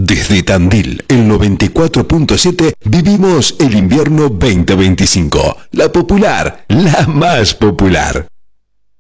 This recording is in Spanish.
Desde Tandil, el 94.7, vivimos el invierno 2025. La popular, la más popular.